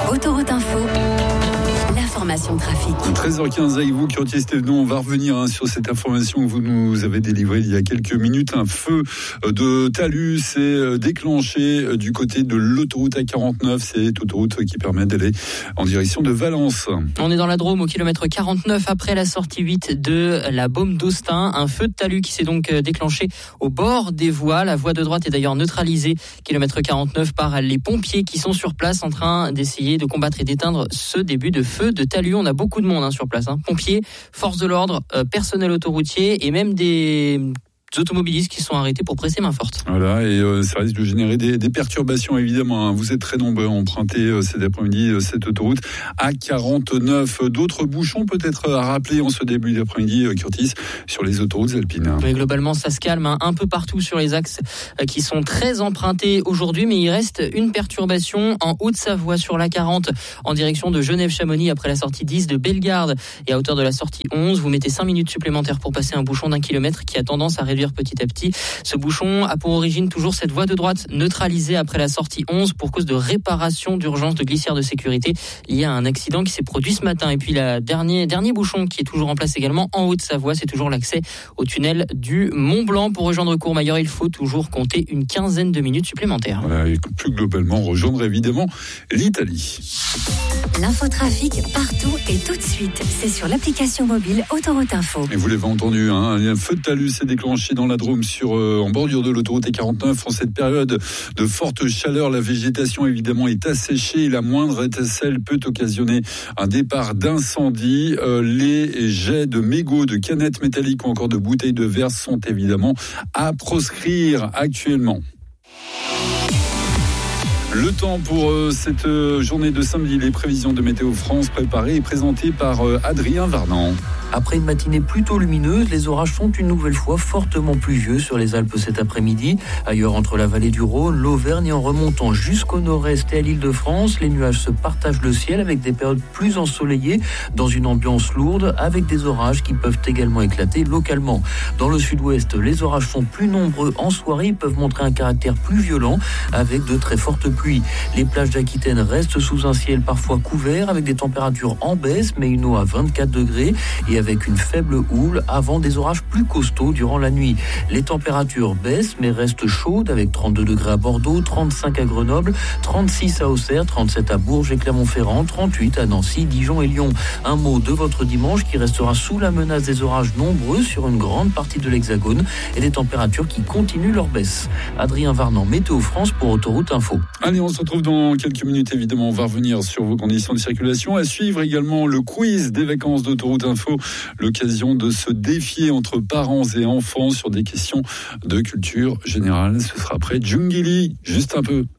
Autoroute Info, l'information trafic. 13h15 avec vous, Curtis Thévenon. On va revenir sur cette information que vous nous avez délivrée il y a quelques minutes. Un feu de talus s'est déclenché du côté de l'autoroute A49. C'est cette autoroute qui permet d'aller en direction de Valence. On est dans la Drôme au kilomètre 49 après la sortie 8 de la Baume d'Austin. Un feu de talus qui s'est donc déclenché au bord des voies. La voie de droite est d'ailleurs neutralisée, kilomètre 49, par les pompiers qui sont sur place en train d'essayer de combattre et d'éteindre ce début de feu de talus. On a beaucoup de monde sur place. Pompiers, forces de l'ordre, personnel autoroutier et même des automobilistes qui sont arrêtés pour presser main forte. Voilà, et ça risque de générer des perturbations évidemment. Vous êtes très nombreux à emprunter cet après-midi cette autoroute A49. D'autres bouchons peut-être à rappeler en ce début d'après-midi, Curtis, sur les autoroutes alpines. Oui, globalement, ça se calme un peu partout sur les axes qui sont très empruntés aujourd'hui, mais il reste une perturbation en Haute-Savoie sur l'A40 en direction de Genève-Chamonix après la sortie 10 de Bellegarde et à hauteur de la sortie 11. Vous mettez 5 minutes supplémentaires pour passer un bouchon d'1 kilomètre qui a tendance à réduire petit à petit. Ce bouchon a pour origine toujours cette voie de droite neutralisée après la sortie 11 pour cause de réparation d'urgence de glissière de sécurité liée à un accident qui s'est produit ce matin. Et puis le dernier bouchon qui est toujours en place également en Haute-Savoie, c'est toujours l'accès au tunnel du Mont-Blanc. Pour rejoindre Courmayeur, il faut toujours compter une quinzaine de minutes supplémentaires. Voilà, et plus globalement, rejoindre évidemment l'Italie. L'infotrafic partout et tout de suite. C'est sur l'application mobile Autoroute Info. Et vous l'avez entendu, un feu de talus s'est déclenché dans la Drôme en bordure de l'autoroute A49. En cette période de forte chaleur, la végétation évidemment est asséchée et la moindre étincelle peut occasionner un départ d'incendie. Les jets de mégots, de canettes métalliques ou encore de bouteilles de verre sont évidemment à proscrire actuellement. Le temps pour cette journée de samedi, les prévisions de Météo France préparées et présentées par Adrien Varnan. Après une matinée plutôt lumineuse, les orages sont une nouvelle fois fortement pluvieux sur les Alpes cet après-midi. Ailleurs, entre la vallée du Rhône, l'Auvergne et en remontant jusqu'au nord-est et à l'Île-de-France, les nuages se partagent le ciel avec des périodes plus ensoleillées dans une ambiance lourde avec des orages qui peuvent également éclater localement. Dans le sud-ouest, les orages sont plus nombreux en soirée et peuvent montrer un caractère plus violent avec de très fortes pluies. Les plages d'Aquitaine restent sous un ciel parfois couvert avec des températures en baisse mais une eau à 24 degrés et avec une faible houle avant des orages plus costauds durant la nuit. Les températures baissent mais restent chaudes avec 32 degrés à Bordeaux, 35 à Grenoble, 36 à Auxerre, 37 à Bourges et Clermont-Ferrand, 38 à Nancy, Dijon et Lyon. Un mot de votre dimanche qui restera sous la menace des orages nombreux sur une grande partie de l'Hexagone et des températures qui continuent leur baisse. Adrien Varnan, Météo France pour Autoroute Info. Allez, on se retrouve dans quelques minutes évidemment. On va revenir sur vos conditions de circulation. À suivre également le quiz des vacances d'Autoroute Info. L'occasion de se défier entre parents et enfants sur des questions de culture générale. Ce sera après Djungili, juste un peu.